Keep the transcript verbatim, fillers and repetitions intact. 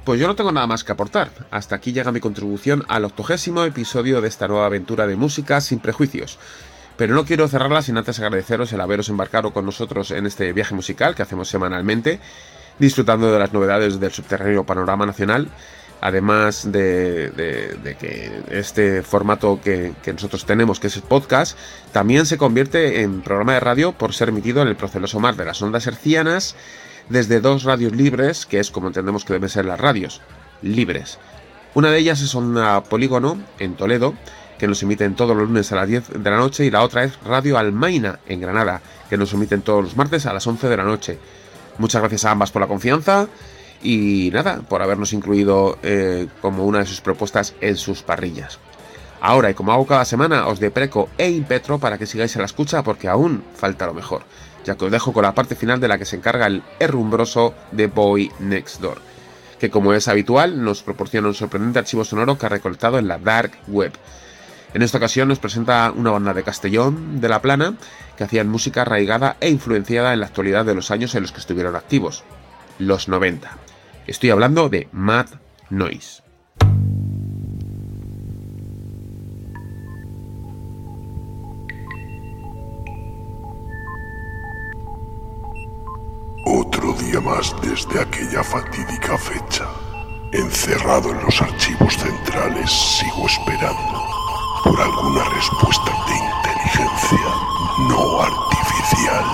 Pues yo no tengo nada más que aportar. Hasta aquí llega mi contribución al octogésimo episodio de esta nueva aventura de música sin prejuicios. Pero no quiero cerrarla sin antes agradeceros el haberos embarcado con nosotros en este viaje musical que hacemos semanalmente, disfrutando de las novedades del subterráneo panorama nacional, además de, de, de que este formato que, que nosotros tenemos, que es el podcast, también se convierte en programa de radio por ser emitido en el proceloso mar de las ondas hercianas desde dos radios libres, que es como entendemos que deben ser las radios, libres. Una de ellas es Onda Polígono, en Toledo, que nos emiten todos los lunes a las diez de la noche, y la otra es Radio Almaina, en Granada, que nos emiten todos los martes a las once de la noche. Muchas gracias a ambas por la confianza y nada, por habernos incluido eh, como una de sus propuestas en sus parrillas. Ahora, y como hago cada semana, os depreco e impetro para que sigáis a la escucha porque aún falta lo mejor, ya que os dejo con la parte final de la que se encarga el herrumbroso The Boy Next Door, que como es habitual nos proporciona un sorprendente archivo sonoro que ha recolectado en la Dark Web. En esta ocasión nos presenta una banda de Castellón de la Plana que hacían música arraigada e influenciada en la actualidad de los años en los que estuvieron activos, los noventa. Estoy hablando de Mad Noise. Otro día más desde aquella fatídica fecha. Encerrado en los archivos centrales, sigo esperando por alguna respuesta de inteligencia no artificial.